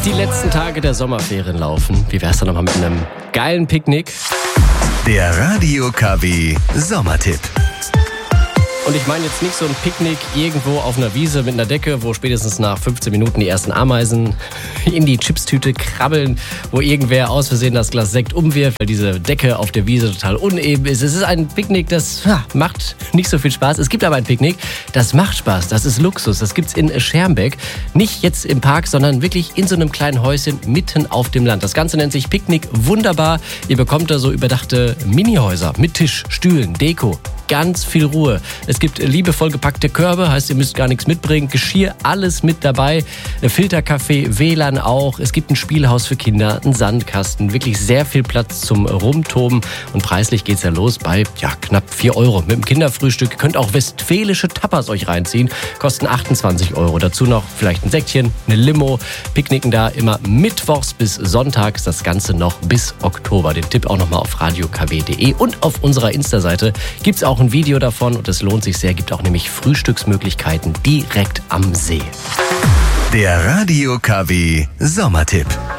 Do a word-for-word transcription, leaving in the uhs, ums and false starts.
Die letzten Tage der Sommerferien laufen. Wie wär's dann nochmal mit einem geilen Picknick? Der Radio K W Sommertipp. Und ich meine jetzt nicht so ein Picknick irgendwo auf einer Wiese mit einer Decke, wo spätestens nach fünfzehn Minuten die ersten Ameisen in die Chipstüte krabbeln, wo irgendwer aus Versehen das Glas Sekt umwirft, weil diese Decke auf der Wiese total uneben ist. Es ist ein Picknick, das ja, macht nicht so viel Spaß. Es gibt aber ein Picknick, das macht Spaß. Das ist Luxus. Das gibt's in Schermbeck. Nicht jetzt im Park, sondern wirklich in so einem kleinen Häuschen mitten auf dem Land. Das Ganze nennt sich Picknick Wunderbar. Ihr bekommt da so überdachte Minihäuser mit Tisch, Stühlen, Deko. Ganz viel Ruhe. Es gibt liebevoll gepackte Körbe, heißt, ihr müsst gar nichts mitbringen. Geschirr, alles mit dabei. Filterkaffee, W L A N auch. Es gibt ein Spielhaus für Kinder, einen Sandkasten. Wirklich sehr viel Platz zum Rumtoben. Und preislich geht's ja los bei ja, knapp vier Euro. Mit dem Kinderfrühstück. Ihr könnt auch westfälische Tapas euch reinziehen. Kosten achtundzwanzig Euro. Dazu noch vielleicht ein Säckchen, eine Limo. Picknicken da immer mittwochs bis sonntags. Das Ganze noch bis Oktober. Den Tipp auch nochmal auf radio k w punkt de. Und auf unserer Insta-Seite gibt's auch ein Video davon und es lohnt sich sehr. Gibt auch nämlich Frühstücksmöglichkeiten direkt am See. Der Radio K W Sommertipp.